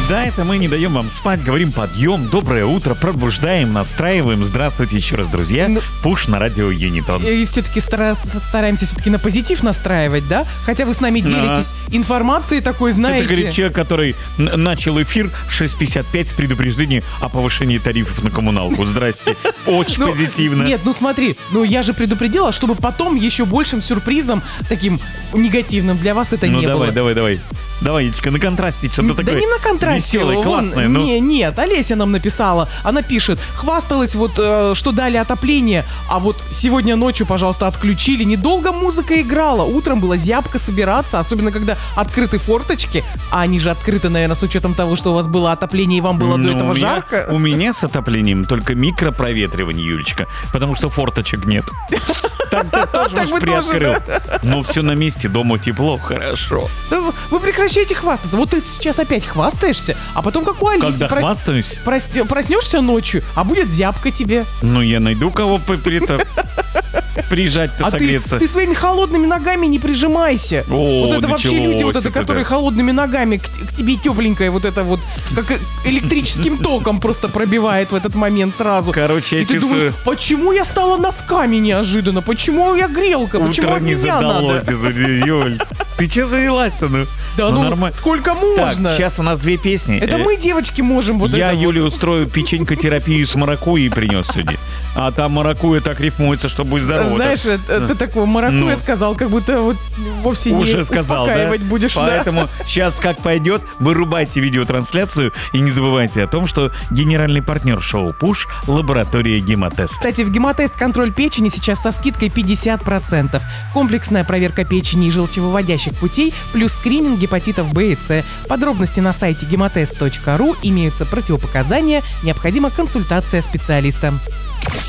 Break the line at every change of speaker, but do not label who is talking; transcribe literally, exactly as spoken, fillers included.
Да, это мы не даем вам спать, говорим подъем, доброе утро, пробуждаем, настраиваем. Здравствуйте еще раз, друзья. Ну, Пуш на радио Юнитон.
И все-таки стара- стараемся все-таки на позитив настраивать, да? Хотя вы с нами делитесь а. информацией такой, знаете.
Это говорит человек, который н- начал эфир в шесть пятьдесят пять с предупреждением о повышении тарифов на коммуналку. Здрасте. Очень позитивно.
Нет, ну смотри, ну я же предупредила, чтобы потом еще большим сюрпризом, таким негативным для вас это не было.
Ну давай, давай, давай. Давай, Ячка, на контрасте что-то
да
такое.
Да не на контрасте.
Веселое, классное.
Вон,
ну.
не, нет, Олеся нам написала. Она пишет, хвасталась вот, э, что дали отопление, а вот сегодня ночью, пожалуйста, отключили. Недолго музыка играла. Утром было зябко собираться, особенно когда открыты форточки. А они же открыты, наверное, с учетом того, что у вас было отопление и вам было
ну,
до этого
у меня,
жарко.
У меня с отоплением только микропроветривание, Юлечка, потому что форточек нет. Так ты тоже уж приоткрыл. Но все на месте, дома тепло, хорошо.
Вы прекращайте хвастаться. Вот ты сейчас опять хвастаешься, а потом как у Алисы.
Когда прос... хвастаюсь?
Прос... Проснешься ночью, а будет зябко тебе.
Ну, я найду кого при-то приезжать-то
а
согреться.
Ты, ты своими холодными ногами не прижимайся.
О,
вот это вообще люди, вот это, которые
да.
холодными ногами к, к тебе тепленькое, вот это вот, как электрическим током просто пробивает в этот момент сразу.
Короче, я
И ты
чувствую...
думаешь, почему я стала носками неожиданно? Почему я грелка?
Утро
почему от
не
меня
задалось
надо?
из-за Юль. Ты че завелась-то? Ну,
да
ну,
ну,
нормально.
сколько можно?
Так, сейчас у нас две песни.
Это мы, девочки, можем вот
Я
это
Юле
вот.
устрою печенько-терапию с маракуйей принес сюда. А там маракуйя так рифмуется, что будь здоров.
Знаешь, это, ты такого маракуйя
ну.
сказал, как будто вот вовсе
Уже
не
сказал,
успокаивать
да?
будешь.
Поэтому
да.
сейчас как пойдет, вырубайте видеотрансляцию и не забывайте о том, что генеральный партнер шоу «Пуш» — лаборатория Гемотест.
Кстати, в Гемотест контроль печени сейчас со скидкой пятьдесят процентов. Комплексная проверка печени и желчевыводящих путей плюс скрининг гепатитов Б и С. Подробности на сайте гемотест точка ру, имеются противопоказания, необходима консультация специалиста.